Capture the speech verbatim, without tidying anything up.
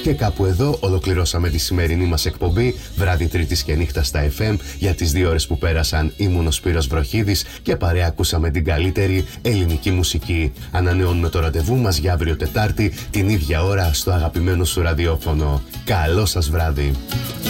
Και κάπου εδώ ολοκληρώσαμε τη σημερινή μας εκπομπή, βράδυ Τρίτης και νύχτα στα εφ εμ. Για τις δύο ώρες που πέρασαν ήμουν ο Σπύρος Βροχίδης και παρέα ακούσαμε την καλύτερη ελληνική μουσική. Ανανεώνουμε το ραντεβού μας για αύριο Τετάρτη την ίδια ώρα στο αγαπημένο σου ραδιόφωνο. Καλό σας βράδυ.